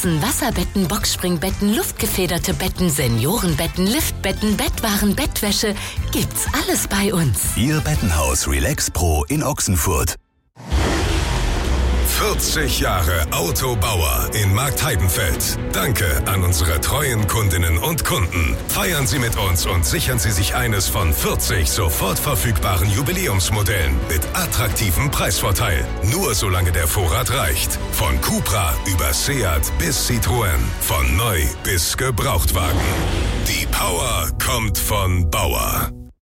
Matratzen, Wasserbetten, Boxspringbetten, luftgefederte Betten, Seniorenbetten, Liftbetten, Bettwaren, Bettwäsche. Gibt's alles bei uns. Ihr Bettenhaus Relax Pro in Ochsenfurt. 40 Jahre Autobauer in Marktheidenfeld. Danke an unsere treuen Kundinnen und Kunden. Feiern Sie mit uns und sichern Sie sich eines von 40 sofort verfügbaren Jubiläumsmodellen mit attraktivem Preisvorteil. Nur solange der Vorrat reicht. Von Cupra über Seat bis Citroën. Von neu bis Gebrauchtwagen. Die Power kommt von Bauer.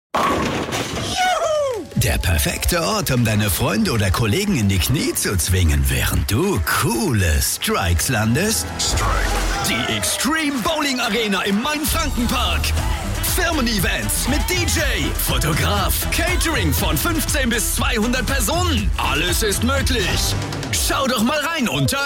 Der perfekte Ort, um deine Freunde oder Kollegen in die Knie zu zwingen, während du coole Strikes landest? Die Extreme Bowling Arena im Main-Franken-Park. Firmen-Events mit DJ, Fotograf, Catering von 15 bis 200 Personen. Alles ist möglich. Schau doch mal rein unter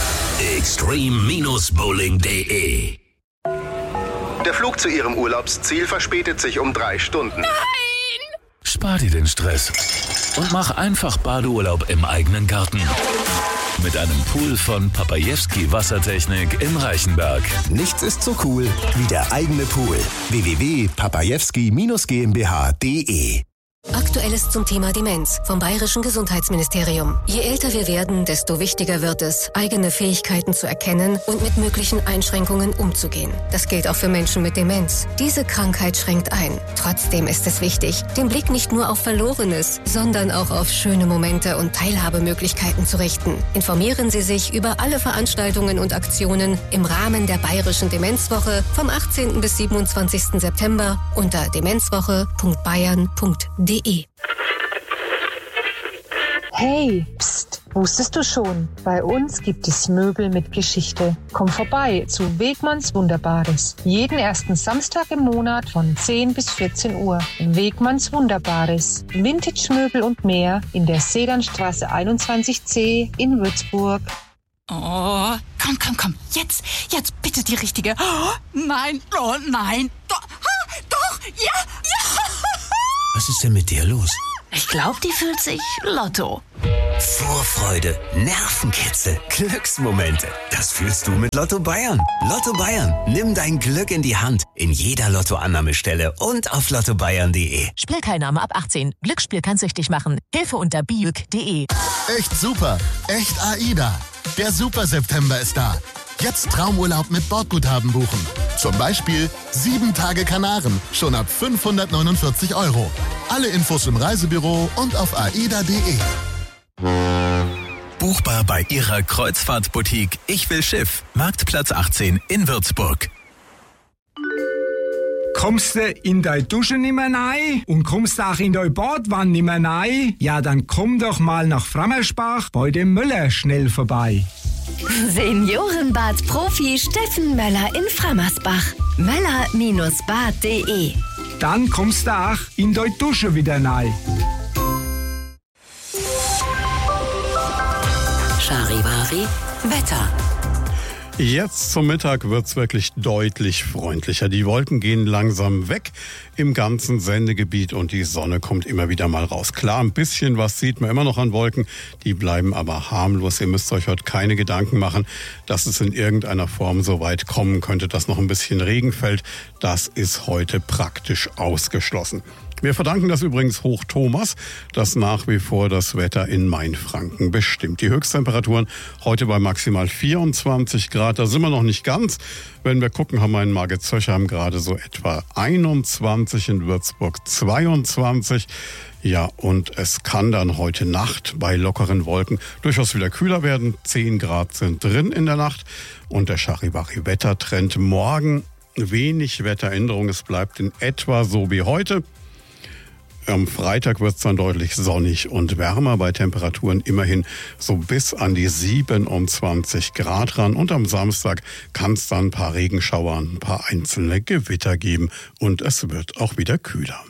extreme-bowling.de. Der Flug zu Ihrem Urlaubsziel verspätet sich um 3 Stunden. Spar dir den Stress und mach einfach Badeurlaub im eigenen Garten. Mit einem Pool von Papajewski Wassertechnik in Reichenberg. Nichts ist so cool wie der eigene Pool. www.papajewski-GmbH.de. Aktuelles zum Thema Demenz vom Bayerischen Gesundheitsministerium. Je älter wir werden, desto wichtiger wird es, eigene Fähigkeiten zu erkennen und mit möglichen Einschränkungen umzugehen. Das gilt auch für Menschen mit Demenz. Diese Krankheit schränkt ein. Trotzdem ist es wichtig, den Blick nicht nur auf Verlorenes, sondern auch auf schöne Momente und Teilhabemöglichkeiten zu richten. Informieren Sie sich über alle Veranstaltungen und Aktionen im Rahmen der Bayerischen Demenzwoche vom 18. bis 27. September unter demenzwoche.bayern.de. Hey, pst, wusstest du schon? Bei uns gibt es Möbel mit Geschichte. Komm vorbei zu Wegmanns Wunderbares. Jeden ersten Samstag im Monat von 10 bis 14 Uhr. Wegmanns Wunderbares. Vintage-Möbel und mehr in der Sedanstraße 21c in Würzburg. Oh, komm. Jetzt bitte die richtige. Oh, nein. Doch, ja. Was ist denn mit dir los? Ich glaube, die fühlt sich Lotto. Vorfreude, Nervenkitzel, Glücksmomente. Das fühlst du mit Lotto Bayern. Lotto Bayern, nimm dein Glück in die Hand. In jeder Lottoannahmestelle und auf lottobayern.de. Spielteilnahme ab 18. Glücksspiel kann süchtig machen. Hilfe unter biüg.de. Echt super. Echt AIDA. Der Super September ist da. Jetzt Traumurlaub mit Bordguthaben buchen. Zum Beispiel 7 Tage Kanaren, schon ab 549 €. Alle Infos im Reisebüro und auf aida.de. Buchbar bei Ihrer Kreuzfahrtboutique Ich will Schiff. Marktplatz 18 in Würzburg. Kommst du in deine Dusche nimmer rein und kommst auch in deine Badwanne nimmer rein? Ja, dann komm doch mal nach Frammersbach bei dem Möller schnell vorbei. Seniorenbad-Profi Steffen Möller in Frammersbach. Möller-bad.de. Dann kommst du auch in deine Dusche wieder rein. Charivari Wetter. Jetzt zum Mittag wird's wirklich deutlich freundlicher. Die Wolken gehen langsam weg im ganzen Sendegebiet und die Sonne kommt immer wieder mal raus. Klar, ein bisschen was sieht man immer noch an Wolken, die bleiben aber harmlos. Ihr müsst euch heute keine Gedanken machen, dass es in irgendeiner Form so weit kommen könnte, dass noch ein bisschen Regen fällt. Das ist heute praktisch ausgeschlossen. Wir verdanken das übrigens Hoch Thomas, das nach wie vor das Wetter in Mainfranken bestimmt. Die Höchsttemperaturen heute bei maximal 24 Grad, da sind wir noch nicht ganz. Wenn wir gucken, haben wir in Margit-Zöchheim gerade so etwa 21, in Würzburg 22. Ja, und es kann dann heute Nacht bei lockeren Wolken durchaus wieder kühler werden. 10 Grad sind drin in der Nacht und der Charivari-Wettertrend morgen wenig Wetteränderung. Es bleibt in etwa so wie heute. Am Freitag wird es dann deutlich sonnig und wärmer, bei Temperaturen immerhin so bis an die 27 Grad ran. Und am Samstag kann es dann ein paar Regenschauer, ein paar einzelne Gewitter geben und es wird auch wieder kühler.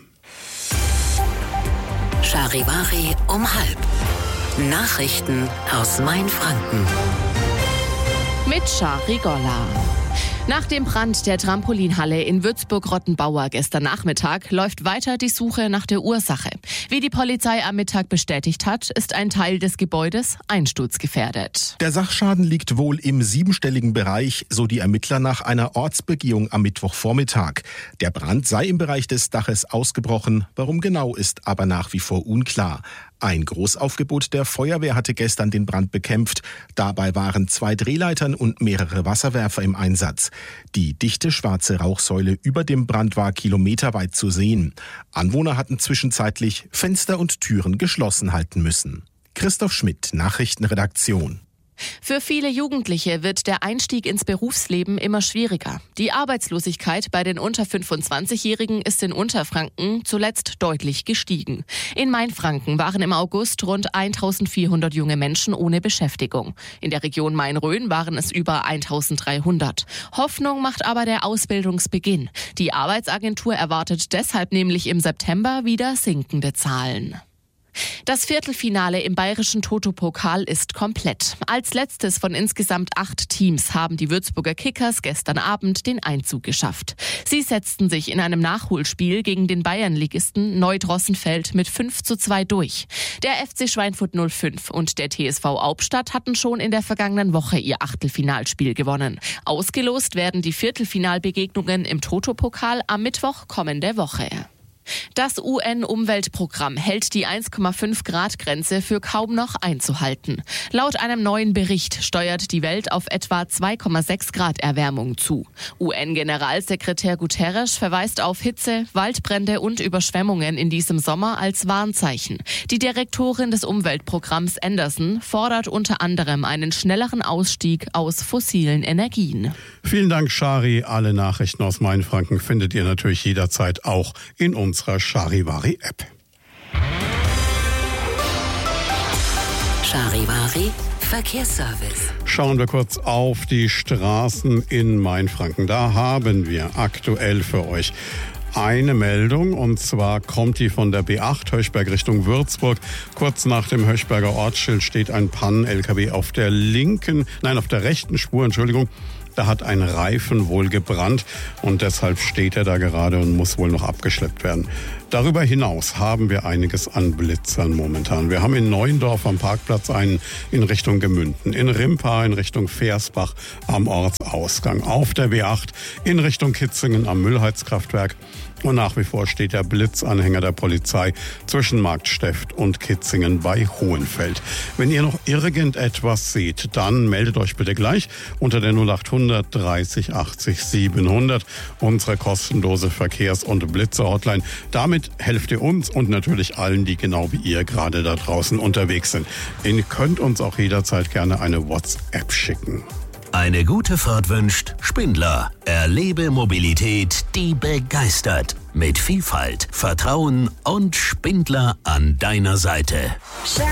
Charivari um 12:30. Nachrichten aus Mainfranken. Mit Shari Golla. Nach dem Brand der Trampolinhalle in Würzburg-Rottenbauer gestern Nachmittag läuft weiter die Suche nach der Ursache. Wie die Polizei am Mittag bestätigt hat, ist ein Teil des Gebäudes einsturzgefährdet. Der Sachschaden liegt wohl im 7-stelligen Bereich, so die Ermittler nach einer Ortsbegehung am Mittwochvormittag. Der Brand sei im Bereich des Daches ausgebrochen, warum genau ist aber nach wie vor unklar. Ein Großaufgebot der Feuerwehr hatte gestern den Brand bekämpft. Dabei waren 2 Drehleitern und mehrere Wasserwerfer im Einsatz. Die dichte schwarze Rauchsäule über dem Brand war kilometerweit zu sehen. Anwohner hatten zwischenzeitlich Fenster und Türen geschlossen halten müssen. Christoph Schmidt, Nachrichtenredaktion. Für viele Jugendliche wird der Einstieg ins Berufsleben immer schwieriger. Die Arbeitslosigkeit bei den unter 25-Jährigen ist in Unterfranken zuletzt deutlich gestiegen. In Mainfranken waren im August rund 1400 junge Menschen ohne Beschäftigung. In der Region Main-Rhön waren es über 1300. Hoffnung macht aber der Ausbildungsbeginn. Die Arbeitsagentur erwartet deshalb nämlich im September wieder sinkende Zahlen. Das Viertelfinale im bayerischen Toto-Pokal ist komplett. Als letztes von insgesamt 8 Teams haben die Würzburger Kickers gestern Abend den Einzug geschafft. Sie setzten sich in einem Nachholspiel gegen den Bayernligisten Neudrossenfeld mit 5:2 durch. Der FC Schweinfurt 05 und der TSV Aubstadt hatten schon in der vergangenen Woche ihr Achtelfinalspiel gewonnen. Ausgelost werden die Viertelfinalbegegnungen im Toto-Pokal am Mittwoch kommende Woche. Das UN-Umweltprogramm hält die 1,5-Grad-Grenze für kaum noch einzuhalten. Laut einem neuen Bericht steuert die Welt auf etwa 2,6 Grad Erwärmung zu. UN-Generalsekretär Guterres verweist auf Hitze, Waldbrände und Überschwemmungen in diesem Sommer als Warnzeichen. Die Direktorin des Umweltprogramms Anderson fordert unter anderem einen schnelleren Ausstieg aus fossilen Energien. Vielen Dank, Shari. Alle Nachrichten aus Mainfranken findet ihr natürlich jederzeit auch in unserer Charivari-App. Charivari Verkehrsservice. Schauen wir kurz auf die Straßen in Mainfranken. Da haben wir aktuell für euch eine Meldung, und zwar kommt die von der B8 Höchberg Richtung Würzburg. Kurz nach dem Höchberger Ortsschild steht ein Pannen-LKW auf der rechten Spur, Da hat ein Reifen wohl gebrannt und deshalb steht er da gerade und muss wohl noch abgeschleppt werden. Darüber hinaus haben wir einiges an Blitzern momentan. Wir haben in Neuendorf am Parkplatz einen in Richtung Gemünden, in Rimpa in Richtung Versbach am Ortsausgang, auf der W8 in Richtung Kitzingen am Müllheizkraftwerk. Und nach wie vor steht der Blitzanhänger der Polizei zwischen Marktsteft und Kitzingen bei Hohenfeld. Wenn ihr noch irgendetwas seht, dann meldet euch bitte gleich unter der 0800 30 80 700, unsere kostenlose Verkehrs- und Blitzer-Hotline. Damit helft ihr uns und natürlich allen, die genau wie ihr gerade da draußen unterwegs sind. Ihr könnt uns auch jederzeit gerne eine WhatsApp schicken. Eine gute Fahrt wünscht Spindler. Erlebe Mobilität, die begeistert. Mit Vielfalt, Vertrauen und Spindler an deiner Seite.